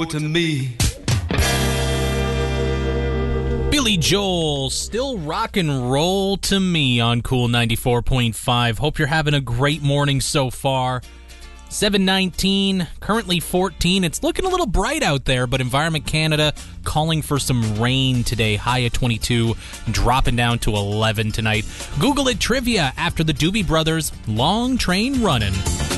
to me. Billy Joel, still rock and roll to me on Cool 94.5. Hope you're having a great morning so far. 7:19, currently 14. It's looking a little bright out there, but Environment Canada calling for some rain today. High at 22, dropping down to 11 tonight. Google it trivia after the Doobie Brothers' Long Train Runnin'.